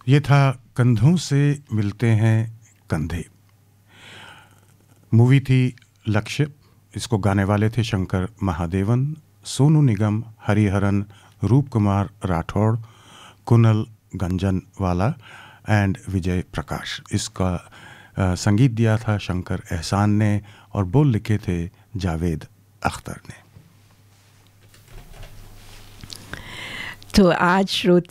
ये था कंधों से मिलते हैं कंधे। मूवी थी लक्ष्य। इसको गाने वाले थे शंकर महादेवन, सोनू निगम, हरिहरन, रूप कुमार राठौड़, कुनल गंजनवाला एंड विजय प्रकाश। इसका संगीत दिया था शंकर एहसान ने और बोल लिखे थे जावेद अख्तर ने। तो आज